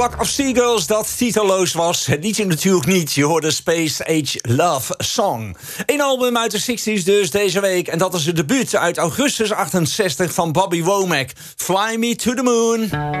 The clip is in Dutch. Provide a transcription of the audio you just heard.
Pack of Seagulls dat titeloos was. Het liedje natuurlijk niet. Je hoorde Space Age Love Song. Een album uit de 60s dus deze week. En dat is het debuut uit augustus 68 van Bobby Womack. Fly Me to the Moon.